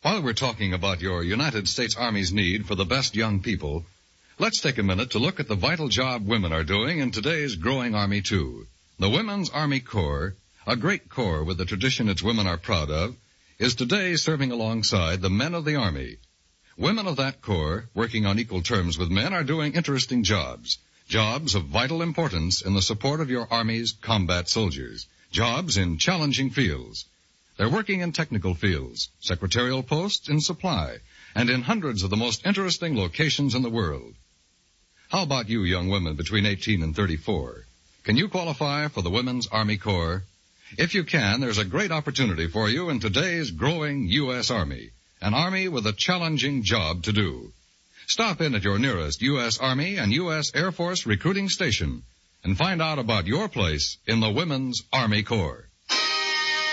While we're talking about your United States Army's need for the best young people, let's take a minute to look at the vital job women are doing in today's growing Army, too. The Women's Army Corps, a great corps with a tradition its women are proud of, is today serving alongside the men of the Army. Women of that corps, working on equal terms with men, are doing interesting jobs. Jobs of vital importance in the support of your Army's combat soldiers. Jobs in challenging fields. They're working in technical fields, secretarial posts, in supply, and in hundreds of the most interesting locations in the world. How about you young women between 18 and 34? Can you qualify for the Women's Army Corps? If you can, there's a great opportunity for you in today's growing U.S. Army, an Army with a challenging job to do. Stop in at your nearest U.S. Army and U.S. Air Force recruiting station and find out about your place in the Women's Army Corps.